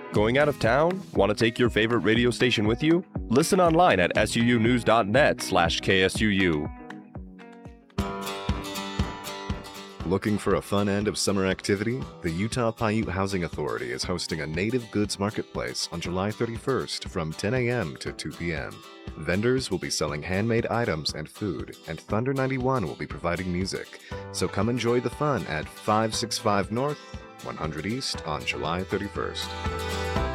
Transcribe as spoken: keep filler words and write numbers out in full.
Going out of town? Want to take your favorite radio station with you? Listen online at suunews.net slash KSUU. Looking for a fun end of summer activity? The Utah Paiute Housing Authority is hosting a native goods marketplace on July thirty-first from ten a.m. to two p.m. Vendors will be selling handmade items and food, and Thunder ninety-one will be providing music. So come enjoy the fun at five sixty-five North, one hundred East on July thirty-first.